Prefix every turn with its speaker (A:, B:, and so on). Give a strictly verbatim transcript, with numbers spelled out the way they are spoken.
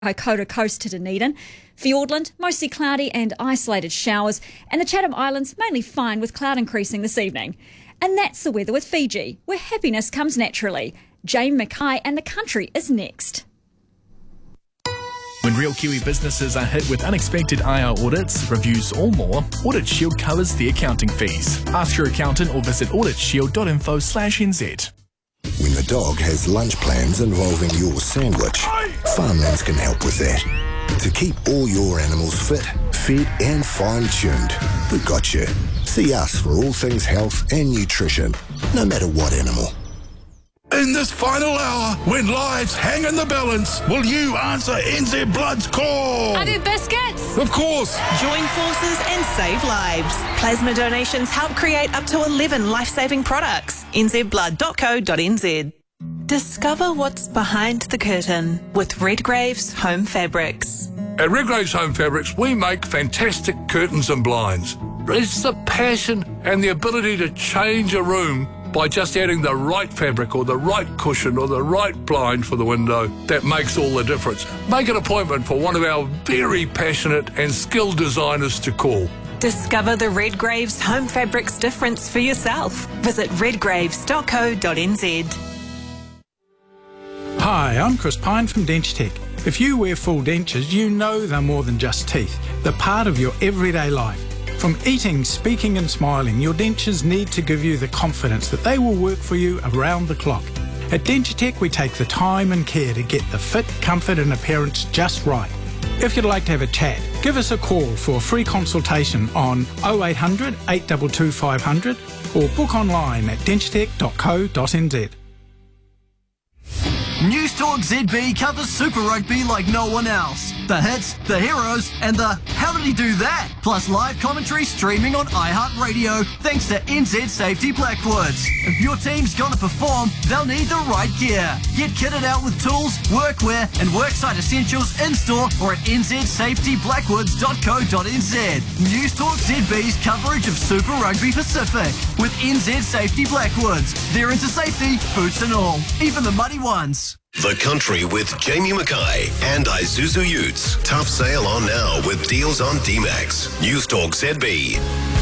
A: Waikato coast to Dunedin. Fiordland, mostly cloudy and isolated showers, and the Chatham Islands mainly fine with cloud increasing this evening. And that's the weather with Fiji, where happiness comes naturally. Jamie Mackay and the country is next.
B: When real Kiwi businesses are hit with unexpected I R audits, reviews or more, Audit Shield covers the accounting fees. Ask your accountant or visit audit shield dot info slash n z.
C: When the dog has lunch plans involving your sandwich, Farmlands can help with that. To keep all your animals fit, fed and fine-tuned, we've got you. See us for all things health and nutrition, no matter what animal.
D: In this final hour, when lives hang in the balance, will you answer N Z Blood's call?
E: I do biscuits.
D: Of course.
F: Join forces and save lives. Plasma donations help create up to eleven life-saving products. n z blood dot co dot n z. Discover what's behind the curtain with Redgrave's Home Fabrics.
D: At Redgrave's Home Fabrics, we make fantastic curtains and blinds. It's the passion and the ability to change a room by just adding the right fabric or the right cushion or the right blind for the window that makes all the difference. Make an appointment for one of our very passionate and skilled designers to call.
F: Discover the Redgrave's Home Fabrics difference for yourself. Visit redgraves dot co dot n z.
G: Hi, I'm Chris Pine from Dentitech. If you wear full dentures, you know they're more than just teeth. They're part of your everyday life. From eating, speaking and smiling, your dentures need to give you the confidence that they will work for you around the clock. At Dentitech, we take the time and care to get the fit, comfort and appearance just right. If you'd like to have a chat, give us a call for a free consultation on oh eight hundred, eight two two, five hundred or book online at dentitech dot co dot n z.
H: Newstalk Z B covers Super Rugby like no one else. The hits, the heroes, and the how did he do that? Plus live commentary streaming on iHeartRadio thanks to N Z Safety Blackwoods. If your team's gonna perform, they'll need the right gear. Get kitted out with tools, workwear, and worksite essentials in-store or at n z safety blackwoods dot co dot n z. Newstalk Z B's coverage of Super Rugby Pacific with N Z Safety Blackwoods. They're into safety, boots and all, even the muddy ones.
I: The Country with Jamie Mackay and Isuzu Utes. Tough sale on now with deals on D-Max. Newstalk Z B.